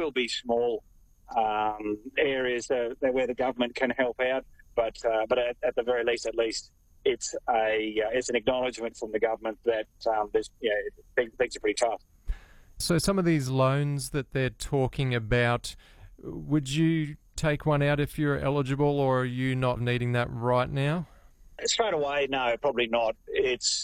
will be small areas where the government can help out, but at the very least, it's an acknowledgement from the government that things are pretty tough. So some of these loans that they're talking about, would you take one out if you're eligible, or are you not needing that right now? Straight away, no, probably not. It's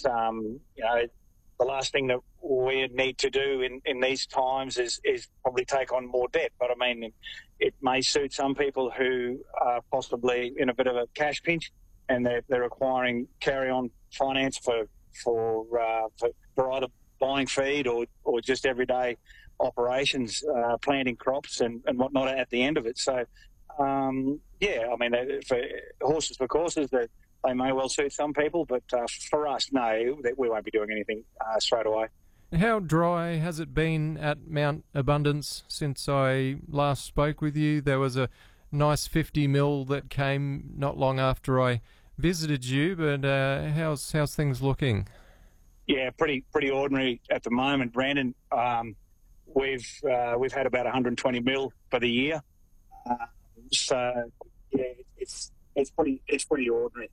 the last thing that we need to do in these times is probably take on more debt. But I mean, it may suit some people who are possibly in a bit of a cash pinch, and they're requiring carry-on finance for either buying feed or just everyday operations, planting crops and whatnot at the end of it. So, I mean, for horses for courses, they may well suit some people, but for us, no, we won't be doing anything straight away. How dry has it been at Mount Abundance since I last spoke with you? There was a nice 50 mil that came not long after I visited you, but how's things looking? Yeah, pretty ordinary at the moment, Brandon. We've had about 120 mil for the year, so yeah, it's pretty ordinary.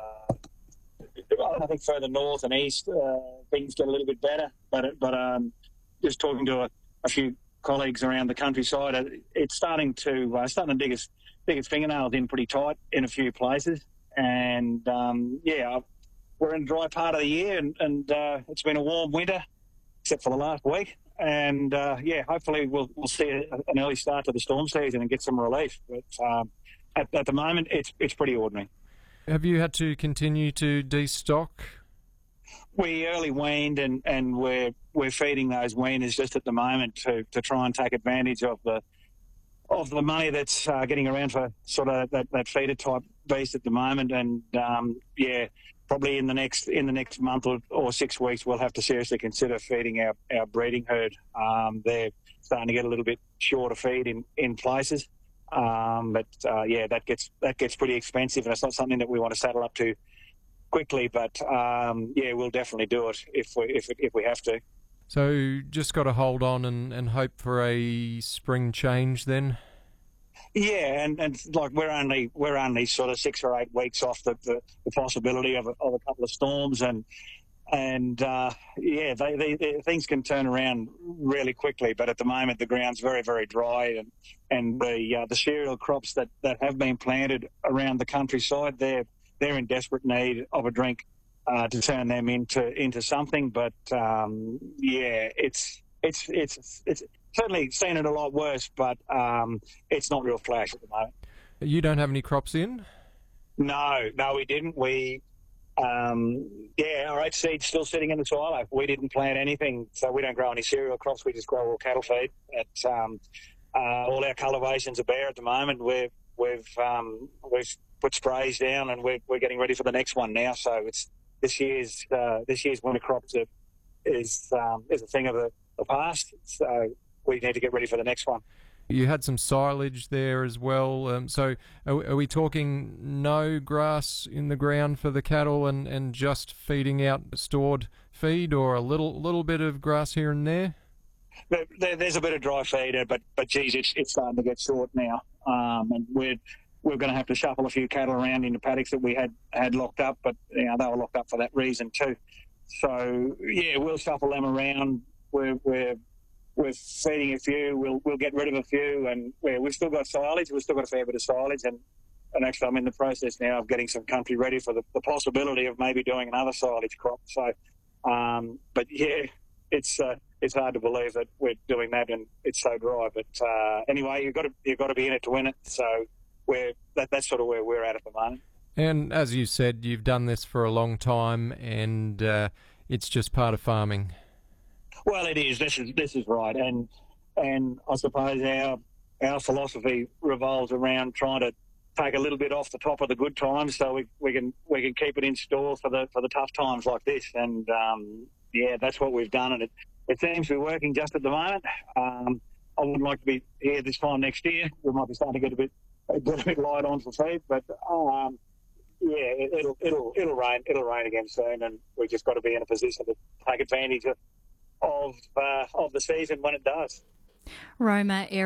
I think further north and east, things get a little bit better. But just talking to a few colleagues around the countryside, it's starting to dig its fingernails in pretty tight in a few places. And we're in a dry part of the year, and it's been a warm winter, except for the last week. And hopefully we'll see an early start to the storm season and get some relief. But at the moment, it's pretty ordinary. Have you had to continue to destock? We early weaned, and we're feeding those weaners just at the moment to try and take advantage of the money that's getting around for sort of that feeder type beast at the moment. And probably in the next month or 6 weeks, we'll have to seriously consider feeding our breeding herd. They're starting to get a little bit short of feed in places. That gets pretty expensive, and it's not something that we want to saddle up to quickly. But we'll definitely do it if we have to. So just got to hold on and hope for a spring change then. Yeah, and like we're only sort of 6 or 8 weeks off the possibility of a couple of storms, and things can turn around really quickly. But at the moment, the ground's very, very dry, and the cereal crops that have been planted around the countryside, they're in desperate need of a drink to turn them into something. But it's certainly seen it a lot worse, but it's not real flash at the moment. You don't have any crops in? No, we didn't. Our oat seed's still sitting in the silo. We didn't plant anything, so we don't grow any cereal crops. We just grow all cattle feed. All our cultivations are bare at the moment. We've put sprays down, and we're getting ready for the next one now. So it's this year's winter crops is a thing of the past. So we need to get ready for the next one. You had some silage there as well. So are we talking no grass in the ground for the cattle and just feeding out stored feed, or a little bit of grass here and there? There's a bit of dry feed, but geez, it's starting to get short now. And we're going to have to shuffle a few cattle around into paddocks that we had locked up, but they were locked up for that reason too. So yeah, we'll shuffle them around. We're feeding a few. We'll get rid of a few, and we've still got silage. We've still got a fair bit of silage, and actually I'm in the process now of getting some country ready for the possibility of maybe doing another silage crop. So, but yeah, it's hard to believe that we're doing that and it's so dry. But anyway, you've got to be in it to win it. So that's sort of where we're at the moment. And as you said, you've done this for a long time, and it's just part of farming. Well, it is. This is right, and I suppose our philosophy revolves around trying to take a little bit off the top of the good times, so we can keep it in store for the tough times like this. And that's what we've done, and it seems to be working just at the moment. I wouldn't like to be here this time next year. We might be starting to get a bit light on for feed, but it'll rain again soon, and we've just got to be in a position to take advantage of the season when it does. Roma